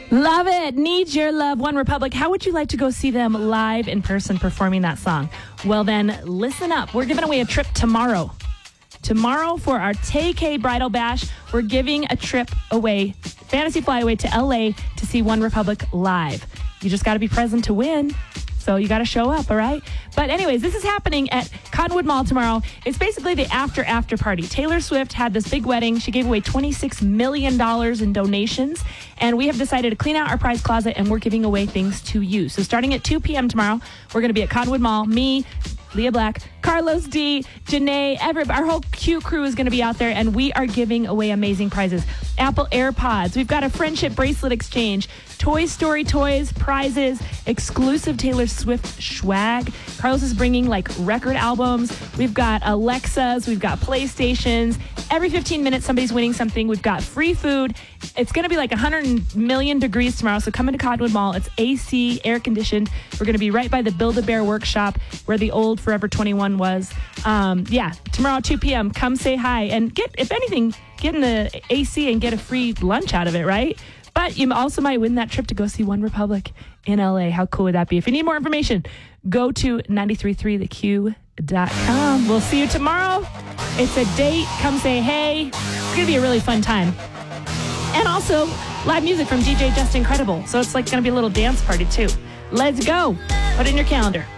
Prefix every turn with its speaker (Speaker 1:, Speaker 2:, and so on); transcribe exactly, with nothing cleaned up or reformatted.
Speaker 1: Love it. Need Your Love, One Republic. How would you like to go see them live in person performing that song? Well, then listen up. We're giving away a trip tomorrow. Tomorrow for our Tay K Bridal Bash, we're giving a trip away, fantasy flyaway to L A to see One Republic live. You just got to be present to win. So you got to show up, all right? But anyways, this is happening at Cottonwood Mall tomorrow. It's basically the after-after party. Taylor Swift had this big wedding. She gave away twenty-six million dollars in donations. And we have decided to clean out our prize closet, and we're giving away things to you. So starting at two p.m. tomorrow, we're going to be at Cottonwood Mall. Me, Leah Black, Carlos D, Janae, Everett, our whole Q crew is going to be out there, and we are giving away amazing prizes. Apple AirPods. We've got a friendship bracelet exchange. Toy Story toys, prizes, exclusive Taylor Swift swag. Carlos is bringing like record albums. We've got Alexas. We've got PlayStations. Every fifteen minutes, somebody's winning something. We've got free food. It's going to be like one hundred million degrees tomorrow, so come into Cottonwood Mall. It's A C, air conditioned. We're going to be right by the Build-A-Bear workshop where the old Forever twenty-one was. Um, yeah, tomorrow, two p.m., come say hi. And get, if anything, get in the A C and get a free lunch out of it, right? But you also might win that trip to go see One Republic in L A. How cool would that be? If you need more information, go to nine three three the q dot com. We'll see you tomorrow. It's a date. Come say hey. It's going to be a really fun time. And also, live music from D J Just Incredible. So it's like going to be a little dance party, too. Let's go. Put it in your calendar.